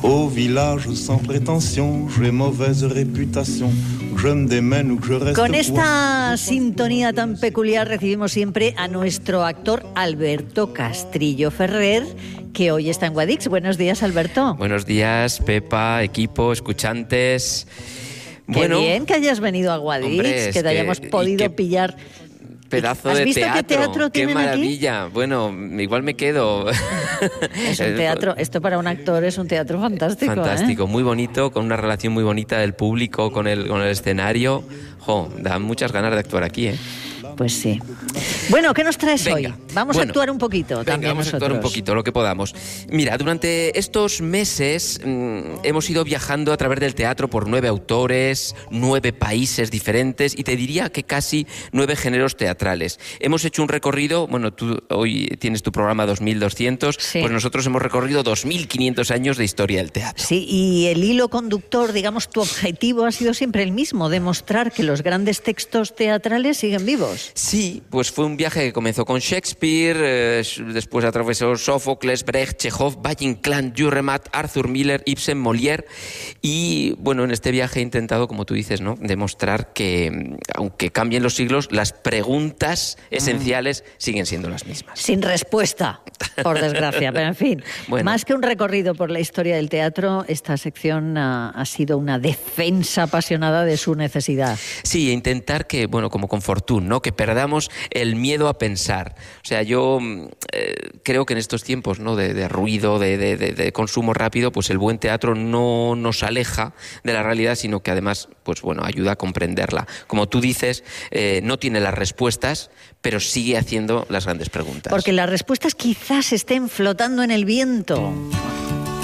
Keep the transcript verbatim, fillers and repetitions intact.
Au village sans prétention, j'ai mauvaise réputation. Je me démène ou que je reste. Con esta sintonía tan peculiar recibimos siempre a nuestro actor Alberto Castrillo Ferrer, que hoy está en Guadix. Buenos días, Alberto. Buenos días, Pepa, equipo, escuchantes. Qué bueno, bien que hayas venido a Guadix, hombre, que te que, hayamos podido que... pillar. Pedazo ¿Has de visto teatro, qué teatro qué tienen maravilla. Aquí? Bueno, igual me quedo. Es un teatro, esto para un actor es un teatro fantástico. Fantástico, ¿eh? Muy bonito, con una relación muy bonita del público con el, con el escenario. Jo, da muchas ganas de actuar aquí, ¿eh? Pues sí. Bueno, ¿qué nos traes venga, hoy? Vamos bueno, a actuar un poquito venga, también vamos nosotros. a actuar un poquito, lo que podamos. Mira, durante estos meses mmm, hemos ido viajando a través del teatro por nueve autores, nueve países diferentes y te diría que casi nueve géneros teatrales. Hemos hecho un recorrido, bueno, tú hoy tienes tu programa dos mil doscientos, sí. Pues nosotros hemos recorrido dos mil quinientos años de historia del teatro. Sí, y el hilo conductor, digamos, tu objetivo ha sido siempre el mismo, demostrar que los grandes textos teatrales siguen vivos. Sí, pues fue un viaje que comenzó con Shakespeare, eh, después atravesó Sófocles, Brecht, Chekhov, Valle-Inclán, Dürrenmatt, Arthur Miller, Ibsen, Molière. Y bueno, en este viaje he intentado, como tú dices, ¿no?, demostrar que aunque cambien los siglos, las preguntas mm. esenciales siguen siendo las mismas. Sin respuesta, por desgracia, pero en fin. Bueno. Más que un recorrido por la historia del teatro, esta sección ha, ha sido una defensa apasionada de su necesidad. Sí, intentar que, bueno, como con Fortune, ¿no?, que perdamos el miedo a pensar. O sea, yo eh, creo que en estos tiempos, ¿no?, de, de ruido, de, de, de consumo rápido, pues el buen teatro no nos aleja de la realidad, sino que además, pues bueno, ayuda a comprenderla. Como tú dices, eh, no tiene las respuestas, pero sigue haciendo las grandes preguntas. Porque las respuestas quizás estén flotando en el viento.